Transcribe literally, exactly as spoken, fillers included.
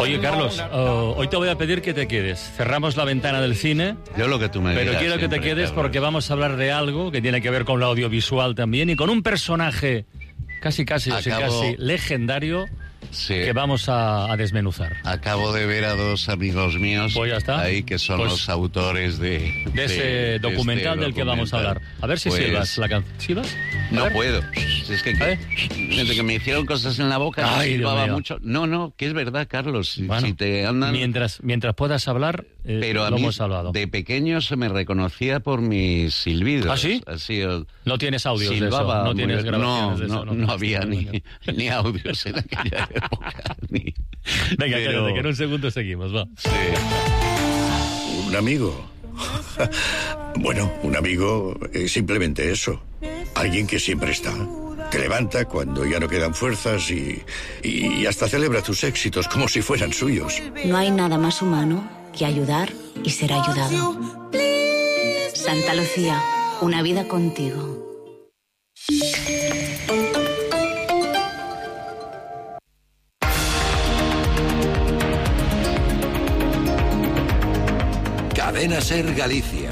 Oye, Carlos, uh, hoy te voy a pedir que te quedes. Cerramos la ventana del cine. Yo lo que tú me Pero digas quiero que siempre, te quedes Carlos. porque vamos a hablar de algo que tiene que ver con lo audiovisual también y con un personaje casi, casi, o sea, Acabo- casi legendario Sí. que vamos a, a desmenuzar. Acabo de ver a dos amigos míos Pues ya está. ahí que son Pues los autores de... De ese de documental este del que vamos a documental. hablar. A ver si Pues, silbas la canción. ¿Silbas? A No ver. puedo. Si es que, A ver. desde que me hicieron cosas en la boca, no Ay, Dios silbaba mío. mucho. No, no, que es verdad, Carlos. Si, Bueno, si te andan... mientras, mientras puedas hablar, eh, Pero a lo mí, hemos hablado. de pequeño se me reconocía por mis silbidos. ¿Ah, sí? Así, el- No tienes audios de eso, silbaba no muy tienes bien. grabaciones no, de eso. no, no había ni, ni audios en aquella época. Ni, Venga, pero- cállate, que en un segundo seguimos, va. Sí. ¿Un amigo? Bueno, un amigo es simplemente eso. Alguien que siempre está. Te levanta cuando ya no quedan fuerzas y, y hasta celebra tus éxitos como si fueran suyos. No hay nada más humano que ayudar y ser ayudado. Santa Lucía, una vida contigo. Cadena Ser Galicia.